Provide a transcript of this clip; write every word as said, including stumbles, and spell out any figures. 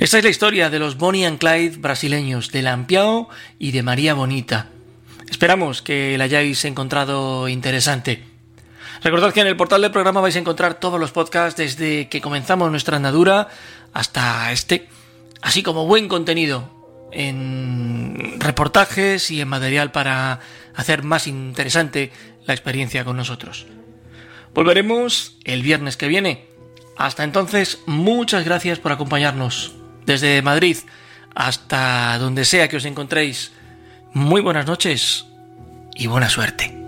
Esta es la historia de los Bonnie and Clyde brasileños, de Lampião y de María Bonita. Esperamos que la hayáis encontrado interesante. Recordad que en el portal del programa vais a encontrar todos los podcasts desde que comenzamos nuestra andadura hasta este, así como buen contenido en reportajes y en material para hacer más interesante la experiencia con nosotros. Volveremos el viernes que viene. Hasta entonces, muchas gracias por acompañarnos. Desde Madrid hasta donde sea que os encontréis, muy buenas noches y buena suerte.